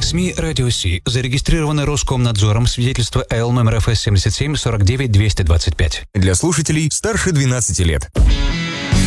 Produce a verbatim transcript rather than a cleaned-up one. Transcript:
СМИ «Радио Си» зарегистрированы Роскомнадзором, свидетельство Л номер эф эс семьдесят семь сорок девять двести двадцать пять. Для слушателей старше двенадцати лет.